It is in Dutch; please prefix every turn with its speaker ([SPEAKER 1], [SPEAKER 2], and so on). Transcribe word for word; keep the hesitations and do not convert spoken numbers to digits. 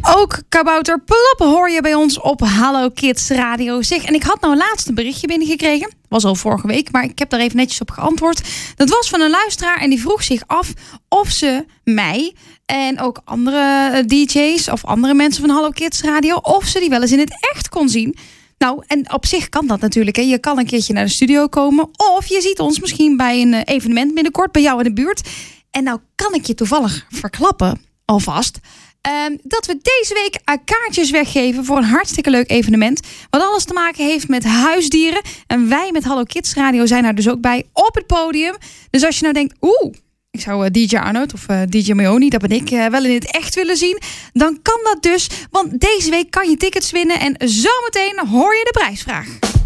[SPEAKER 1] Ook Kabouter Plop hoor je bij ons op Hallo Kids Radio. Zeg, en ik had nou laatst een berichtje binnengekregen. Was al vorige week, maar ik heb daar even netjes op geantwoord. Dat was van een luisteraar en die vroeg zich af of ze mij en ook andere D J's of andere mensen van Hallo Kids Radio, of ze die wel eens in het echt kon zien. Nou, en op zich kan dat natuurlijk. Hè. Je kan een keertje naar de studio komen, of je ziet ons misschien bij een evenement binnenkort bij jou in de buurt. En nou kan ik je toevallig verklappen, alvast, Um, dat we deze week uh, kaartjes weggeven voor een hartstikke leuk evenement. Wat alles te maken heeft met huisdieren. En wij met Hallo Kids Radio zijn daar dus ook bij op het podium. Dus als je nou denkt, oeh, ik zou uh, D J Arnold of uh, D J Meoni, dat ben ik, uh, wel in het echt willen zien. Dan kan dat dus, want deze week kan je tickets winnen. En zometeen hoor je de prijsvraag.